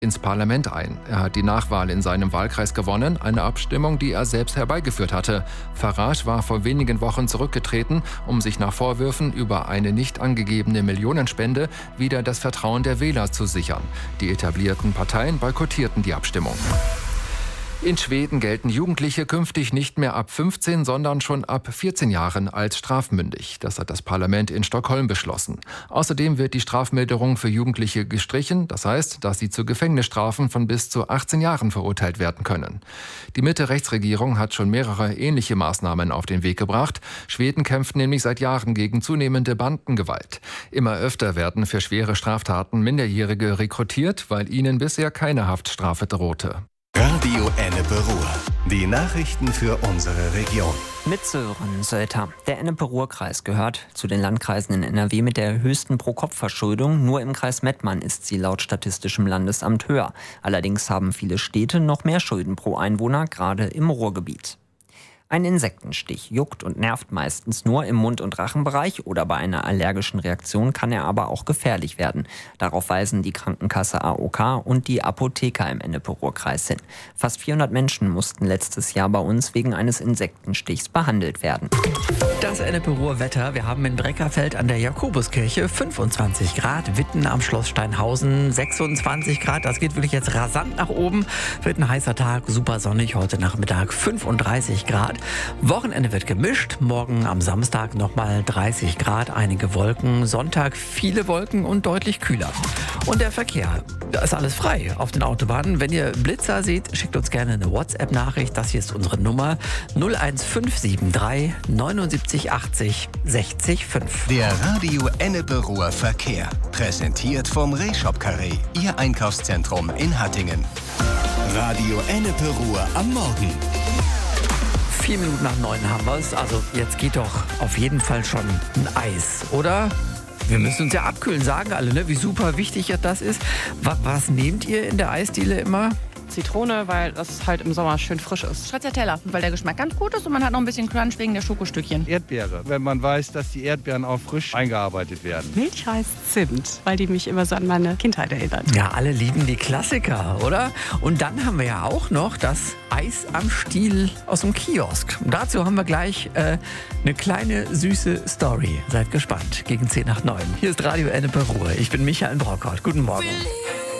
ins Parlament ein. Er hat die Nachwahl in seinem Wahlkreis gewonnen, eine Abstimmung, die er selbst herbeigeführt hatte. Farage war vor wenigen Wochen zurückgetreten, um sich nach Vorwürfen über eine nicht angegebene Millionenspende wieder das Vertrauen der Wähler zu sichern. Die etablierten Parteien boykottierten die Abstimmung. In Schweden gelten Jugendliche künftig nicht mehr ab 15, sondern schon ab 14 Jahren als strafmündig. Das hat das Parlament in Stockholm beschlossen. Außerdem wird die Strafmilderung für Jugendliche gestrichen. Das heißt, dass sie zu Gefängnisstrafen von bis zu 18 Jahren verurteilt werden können. Die Mitte-Rechts-Regierung hat schon mehrere ähnliche Maßnahmen auf den Weg gebracht. Schweden kämpft nämlich seit Jahren gegen zunehmende Bandengewalt. Immer öfter werden für schwere Straftaten Minderjährige rekrutiert, weil ihnen bisher keine Haftstrafe drohte. Radio Ennepe-Ruhr. Die Nachrichten für unsere Region. Mit Sören Sölter. Der Ennepe-Ruhr-Kreis gehört zu den Landkreisen in NRW mit der höchsten Pro-Kopf-Verschuldung. Nur im Kreis Mettmann ist sie laut Statistischem Landesamt höher. Allerdings haben viele Städte noch mehr Schulden pro Einwohner, gerade im Ruhrgebiet. Ein Insektenstich juckt und nervt meistens nur im Mund- und Rachenbereich oder bei einer allergischen Reaktion kann er aber auch gefährlich werden. Darauf weisen die Krankenkasse AOK und die Apotheker im Ennepe-Ruhr-Kreis hin. Fast 400 Menschen mussten letztes Jahr bei uns wegen eines Insektenstichs behandelt werden. Das Ennepe-Ruhr-Wetter. Wir haben in Breckerfeld an der Jakobuskirche 25 Grad, Witten am Schloss Steinhausen 26 Grad. Das geht wirklich jetzt rasant nach oben. Wird ein heißer Tag, super sonnig. Heute Nachmittag 35 Grad. Wochenende wird gemischt. Morgen am Samstag nochmal 30 Grad, einige Wolken. Sonntag viele Wolken und deutlich kühler. Und der Verkehr, da ist alles frei auf den Autobahnen. Wenn ihr Blitzer seht, schickt uns gerne eine WhatsApp-Nachricht. Das hier ist unsere Nummer 01573 79 80 60 5. Der Radio Ennepe-Ruhr Verkehr. Präsentiert vom Reshop Carré. Ihr Einkaufszentrum in Hattingen. Radio Ennepe-Ruhr am Morgen. 4 Minuten nach 9 haben wir es. Also jetzt geht doch auf jeden Fall schon ein Eis, oder? Wir müssen uns ja abkühlen, sagen alle, ne? Wie super wichtig das ist. Was nehmt ihr in der Eisdiele immer? Zitrone, weil das halt im Sommer schön frisch ist. Stracciatella, weil der Geschmack ganz gut ist und man hat noch ein bisschen Crunch wegen der Schokostückchen. Erdbeere, wenn man weiß, dass die Erdbeeren auch frisch eingearbeitet werden. Milchreis Zimt, weil die mich immer so an meine Kindheit erinnert. Ja, alle lieben die Klassiker, oder? Und dann haben wir ja auch noch das Eis am Stiel aus dem Kiosk. Und dazu haben wir gleich eine kleine süße Story. Seid gespannt, gegen 10 nach 9. Hier ist Radio Ennepe-Ruhr. Ich bin Michael Brockhaut. Guten Morgen.